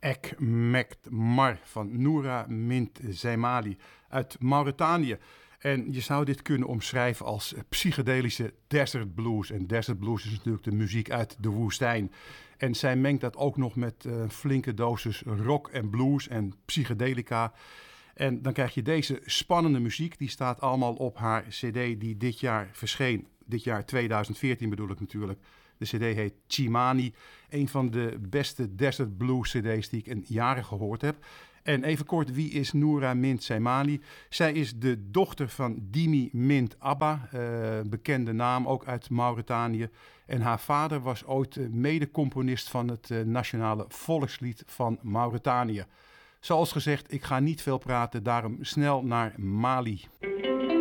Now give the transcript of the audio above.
Ek Mekt Mar van Noura Mint Zeimali uit Mauritanië. En je zou dit kunnen omschrijven als psychedelische desert blues. En desert blues is natuurlijk de muziek uit de woestijn. En zij mengt dat ook nog met flinke dosis rock en blues en psychedelica. En dan krijg je deze spannende muziek. Die staat allemaal op haar cd die dit jaar verscheen. Dit jaar 2014 bedoel ik natuurlijk. De cd heet Chimani. Een van de beste desert blues cd's die ik in jaren gehoord heb. En even kort, wie is Noura Mint Zeimali? Zij is de dochter van Dimi Mint Abba, bekende naam, ook uit Mauritanië. En haar vader was ooit mede-componist van het nationale volkslied van Mauritanië. Zoals gezegd, ik ga niet veel praten, daarom snel naar Mali.